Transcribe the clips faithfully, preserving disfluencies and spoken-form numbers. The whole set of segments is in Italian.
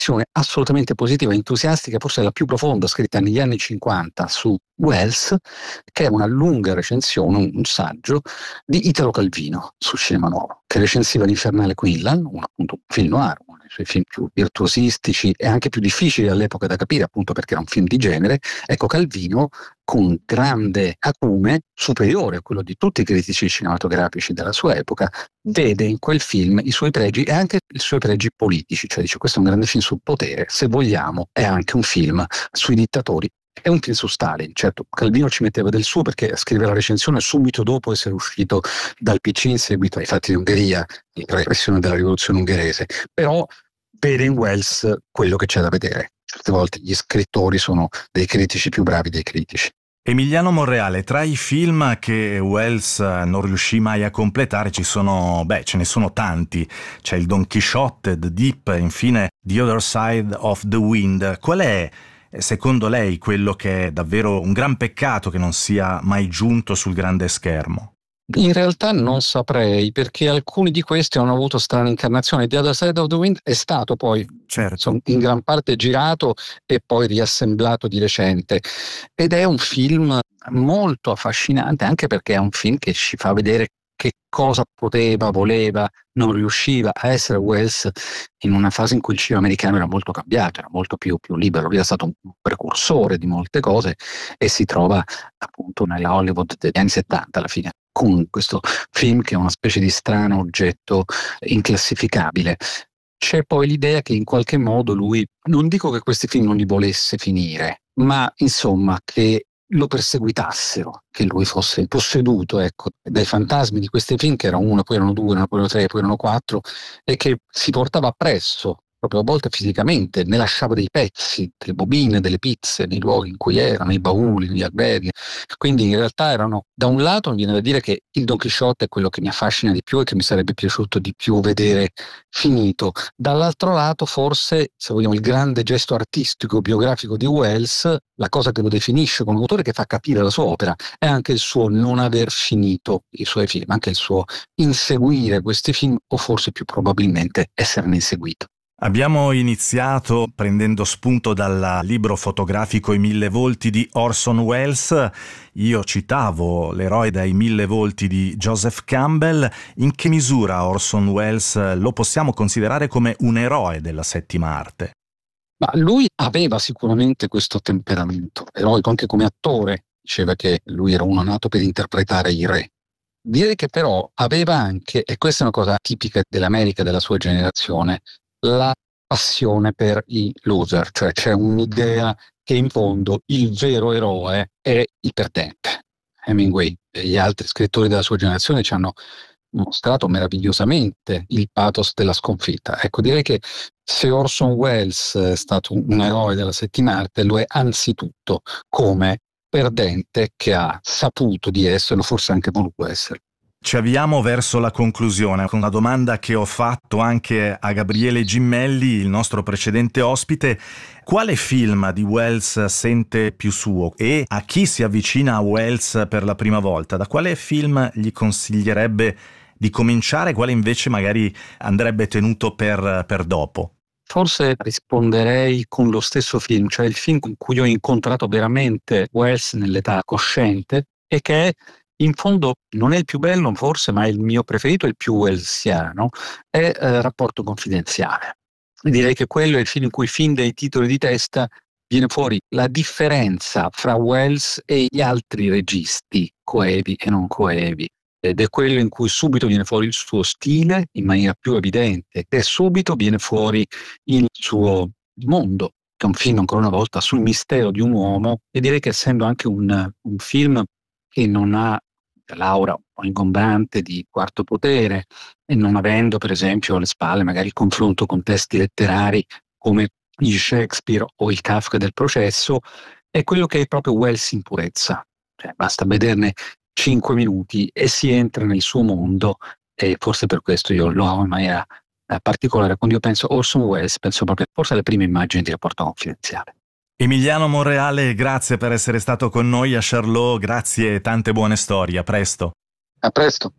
assolutamente positiva, entusiastica, forse la più profonda, scritta negli anni cinquanta su Wells, che è una lunga recensione, un, un saggio di Italo Calvino su Cinema Nuovo, che recensiva L'Infernale Quinlan, un, appunto, un film noir, uno dei suoi film più virtuosistici e anche più difficili all'epoca da capire, appunto perché era un film di genere. Ecco, Calvino, con grande acume, superiore a quello di tutti i critici cinematografici della sua epoca, vede in quel film i suoi pregi e anche i suoi pregi politici, cioè dice questo è un grande film sul potere, se vogliamo è anche un film sui dittatori. È un film su Stalin, certo Calvino ci metteva del suo perché scrive la recensione subito dopo essere uscito dal P C in seguito ai fatti di Ungheria, la repressione della rivoluzione ungherese, però vede in Wells quello che c'è da vedere. Certe volte gli scrittori sono dei critici più bravi dei critici. Emiliano Monreale, tra i film che Wells non riuscì mai a completare ci sono, beh, ce ne sono tanti. C'è il Don Quixote, The Deep, infine The Other Side of the Wind. Qual è, secondo lei, quello che è davvero un gran peccato che non sia mai giunto sul grande schermo? In realtà non saprei, perché alcuni di questi hanno avuto strane incarnazioni. The Other Side of the Wind è stato poi certo. in gran parte girato e poi riassemblato di recente, ed è un film molto affascinante, anche perché è un film che ci fa vedere che cosa poteva, voleva, non riusciva a essere Wells in una fase in cui il cinema americano era molto cambiato, era molto più, più libero. Lui è stato un precursore di molte cose e si trova appunto nella Hollywood degli anni settanta alla fine, con questo film che è una specie di strano oggetto inclassificabile. C'è poi l'idea che in qualche modo lui, non dico che questi film non li volesse finire, ma insomma che lo perseguitassero, che lui fosse posseduto, ecco, dai fantasmi di questi film, che erano uno, poi erano due, poi erano tre, poi erano quattro, e che si portava appresso, proprio a volte fisicamente, ne lasciava dei pezzi, delle bobine, delle pizze, nei luoghi in cui era, nei bauli, negli alberghi. Quindi in realtà erano, da un lato mi viene da dire che il Don Quixote è quello che mi affascina di più e che mi sarebbe piaciuto di più vedere finito. Dall'altro lato, forse, se vogliamo, il grande gesto artistico biografico di Wells, la cosa che lo definisce come autore, che fa capire la sua opera, è anche il suo non aver finito i suoi film, anche il suo inseguire questi film, o forse più probabilmente esserne inseguito. Abbiamo iniziato prendendo spunto dal libro fotografico I mille volti di Orson Welles. Io citavo L'eroe dai mille volti di Joseph Campbell. In che misura Orson Welles lo possiamo considerare come un eroe della settima arte? Ma lui aveva sicuramente questo temperamento eroico, anche come attore. Diceva che lui era uno nato per interpretare i re. Direi che però aveva anche, e questa è una cosa tipica dell'America della sua generazione, la passione per i loser, cioè c'è un'idea che in fondo il vero eroe è il perdente. Hemingway e gli altri scrittori della sua generazione ci hanno mostrato meravigliosamente il pathos della sconfitta. Ecco, direi che se Orson Welles è stato un eroe della settima arte, lo è anzitutto come perdente che ha saputo di esserlo, forse anche voluto essere. Ci avviamo verso la conclusione con una domanda che ho fatto anche a Gabriele Gimmelli, il nostro precedente ospite. Quale film di Welles sente più suo e a chi si avvicina a Welles per la prima volta? Da quale film gli consiglierebbe di cominciare, quale invece magari andrebbe tenuto per, per dopo? Forse risponderei con lo stesso film, cioè il film con cui ho incontrato veramente Welles nell'età cosciente e che è, in fondo non è il più bello forse, ma è il mio preferito, il più wellsiano, è eh, Rapporto confidenziale. Direi che quello è il film in cui fin dai titoli di testa viene fuori la differenza fra Welles e gli altri registi coevi e non coevi. Ed è quello in cui subito viene fuori il suo stile in maniera più evidente e subito viene fuori il suo mondo, che è un film ancora una volta sul mistero di un uomo, e direi che essendo anche un, un film che non ha l'aura un po' ingombrante di Quarto Potere e non avendo per esempio alle spalle magari il confronto con testi letterari come gli Shakespeare o il Kafka del Processo, è quello che è proprio Welles in purezza. Cioè, basta vederne cinque minuti e si entra nel suo mondo, e forse per questo io lo amo in maniera eh, particolare. Quando io penso Orson Welles, penso proprio forse alle prime immagini di Rapporto confidenziale. Emiliano Monreale, grazie per essere stato con noi a Charlot, grazie e tante buone storie, a presto. A presto.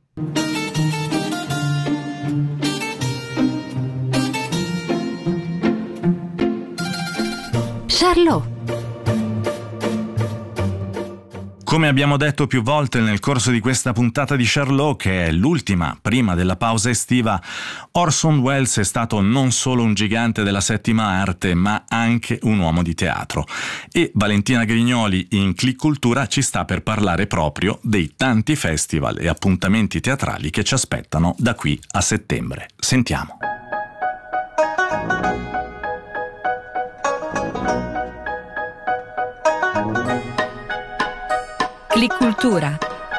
Charlot. Come abbiamo detto più volte nel corso di questa puntata di Charlot, che è l'ultima prima della pausa estiva, Orson Welles è stato non solo un gigante della settima arte, ma anche un uomo di teatro. E Valentina Grignoli in Click Cultura ci sta per parlare proprio dei tanti festival e appuntamenti teatrali che ci aspettano da qui a settembre. Sentiamo. Click Cultura.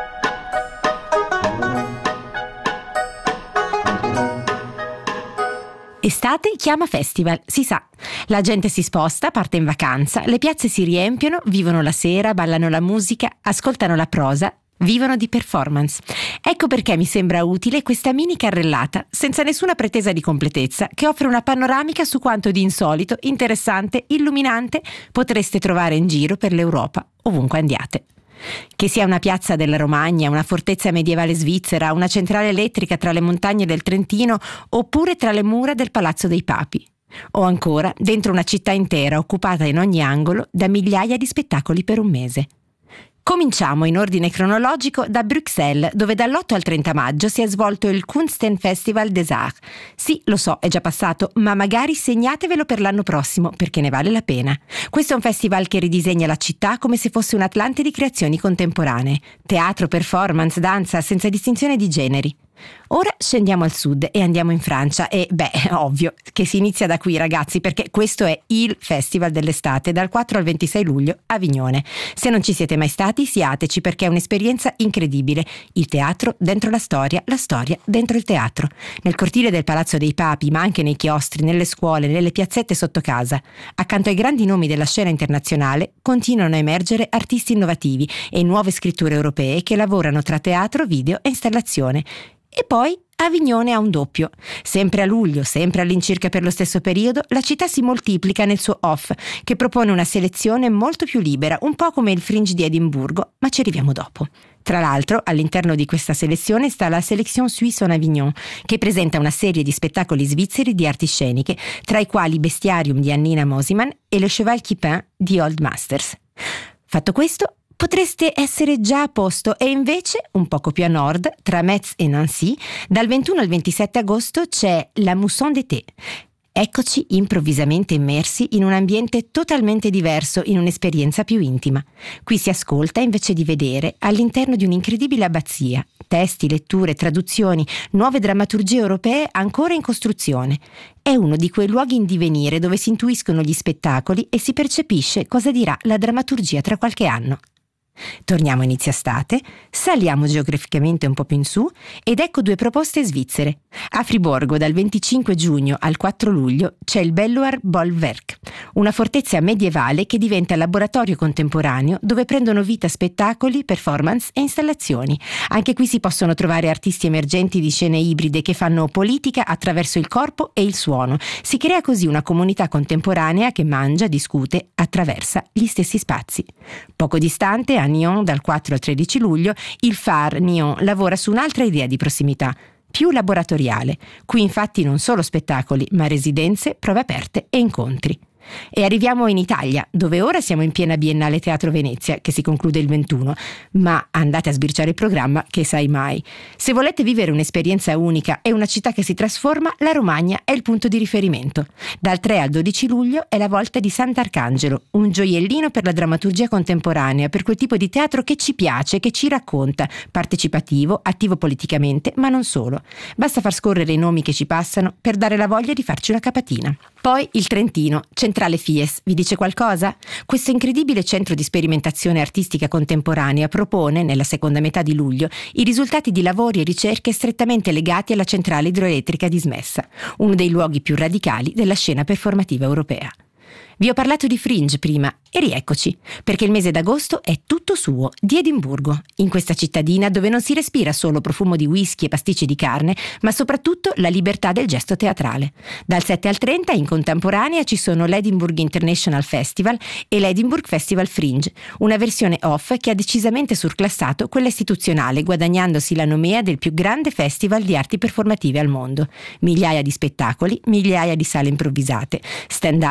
Estate chiama festival, si sa. La gente si sposta, parte in vacanza, le piazze si riempiono, vivono la sera, ballano la musica, ascoltano la prosa, vivono di performance. Ecco perché mi sembra utile questa mini carrellata, senza nessuna pretesa di completezza, che offre una panoramica su quanto di insolito, interessante, illuminante potreste trovare in giro per l'Europa, ovunque andiate. Che sia una piazza della Romagna, una fortezza medievale svizzera, una centrale elettrica tra le montagne del Trentino, oppure tra le mura del Palazzo dei Papi. O ancora dentro una città intera occupata in ogni angolo da migliaia di spettacoli per un mese. Cominciamo in ordine cronologico da Bruxelles, dove dall'otto al trenta maggio si è svolto il Kunstenfestival des Arts. Sì, lo so, è già passato, ma magari segnatevelo per l'anno prossimo, perché ne vale la pena. Questo è un festival che ridisegna la città come se fosse un Atlante di creazioni contemporanee. Teatro, performance, danza, senza distinzione di generi. Ora scendiamo al sud e andiamo in Francia e, beh, ovvio che si inizia da qui, ragazzi, perché questo è il festival dell'estate dal quattro al ventisei luglio a Avignone. Se non ci siete mai stati, siateci, perché è un'esperienza incredibile. Il teatro dentro la storia, la storia dentro il teatro. Nel cortile del Palazzo dei Papi, ma anche nei chiostri, nelle scuole, nelle piazzette sotto casa. Accanto ai grandi nomi della scena internazionale continuano a emergere artisti innovativi e nuove scritture europee che lavorano tra teatro, video e installazione. E poi Avignone ha un doppio. Sempre a luglio, sempre all'incirca per lo stesso periodo, la città si moltiplica nel suo off, che propone una selezione molto più libera, un po' come il Fringe di Edimburgo, ma ci arriviamo dopo. Tra l'altro, all'interno di questa selezione sta la Sélection Suisse en Avignon, che presenta una serie di spettacoli svizzeri di arti sceniche, tra i quali Bestiarium di Annina Mosiman e Le Cheval qui peint di Old Masters. Fatto questo, potreste essere già a posto e invece, un poco più a nord, tra Metz e Nancy, dal ventuno al ventisette agosto c'è la Mousson d'été. Eccoci improvvisamente immersi in un ambiente totalmente diverso, in un'esperienza più intima. Qui si ascolta invece di vedere all'interno di un'incredibile abbazia. Testi, letture, traduzioni, nuove drammaturgie europee ancora in costruzione. È uno di quei luoghi in divenire dove si intuiscono gli spettacoli e si percepisce cosa dirà la drammaturgia tra qualche anno. Torniamo a inizio estate, saliamo geograficamente un po' più in su ed ecco due proposte svizzere. A Friborgo dal venticinque giugno al quattro luglio c'è il Belluar Bollwerk, una fortezza medievale che diventa laboratorio contemporaneo dove prendono vita spettacoli, performance e installazioni. Anche qui si possono trovare artisti emergenti di scene ibride che fanno politica attraverso il corpo e il suono. Si crea così una comunità contemporanea che mangia, discute, attraversa gli stessi spazi. Poco distante, a Nyon dal quattro al tredici luglio, il F A R Nyon lavora su un'altra idea di prossimità, più laboratoriale. Qui infatti non solo spettacoli, ma residenze, prove aperte e incontri. E arriviamo in Italia, dove ora siamo in piena Biennale Teatro Venezia, che si conclude il ventuno, ma andate a sbirciare il programma, che sai mai. Se volete vivere un'esperienza unica e una città che si trasforma, la Romagna è il punto di riferimento. Dal tre al dodici luglio è la volta di Sant'Arcangelo, un gioiellino per la drammaturgia contemporanea, per quel tipo di teatro che ci piace, che ci racconta, partecipativo, attivo politicamente, ma non solo. Basta far scorrere i nomi che ci passano per dare la voglia di farci una capatina. Poi il Trentino, Centrale Fies, vi dice qualcosa? Questo incredibile centro di sperimentazione artistica contemporanea propone, nella seconda metà di luglio, i risultati di lavori e ricerche strettamente legati alla centrale idroelettrica di Smessa, uno dei luoghi più radicali della scena performativa europea. Vi ho parlato di Fringe prima e rieccoci, perché il mese d'agosto è tutto suo, di Edimburgo, in questa cittadina dove non si respira solo profumo di whisky e pasticci di carne, ma soprattutto la libertà del gesto teatrale. Dal sette al trenta in contemporanea ci sono l'Edinburgh International Festival e l'Edinburgh Festival Fringe, una versione off che ha decisamente surclassato quella istituzionale, guadagnandosi la nomea del più grande festival di arti performative al mondo. Migliaia di spettacoli, migliaia di sale improvvisate, stand-up, teatro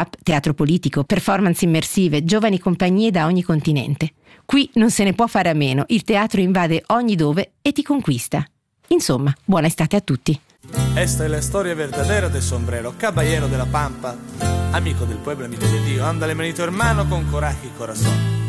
teatro politico, performance immersive, giovani compagnie da ogni continente. Qui non se ne può fare a meno, il teatro invade ogni dove e ti conquista. Insomma, buona estate a tutti. Esta è la storia verdadera del sombrero, caballero della pampa, amico del pueblo, amico de Dio, anda le manito hermano con coraje y corazón.